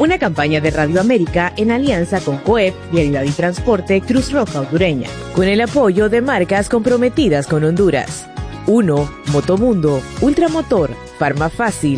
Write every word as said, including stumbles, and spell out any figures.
Una campaña de Radio América en alianza con COEP, Vialidad y Transporte, Cruz Roja Hondureña, con el apoyo de marcas comprometidas con Honduras. uno. Motomundo, Ultramotor, Farmafácil,